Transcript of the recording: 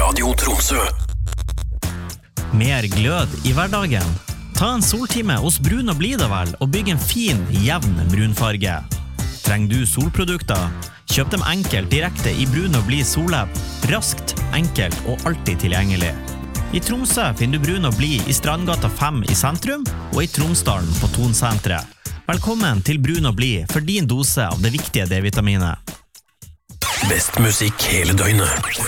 Radio Tromsø. Mer glød i hverdagen. Ta en soltime hos Brun og Blid vel, og bygg en fin, jevn brunfarge. Trenger du solprodukter? Kjøp dem enkelt direkte i Brun og Blid Sollab. Raskt, enkelt og alltid tilgjengelig. I Tromsø finner du Brun og Blid i Strandgata 5 i sentrum, og i Tromsdalen på Tonsenteret. Velkommen til Brun og Blid for din dose av det viktige D-vitaminet. Best musikk hele døgnet.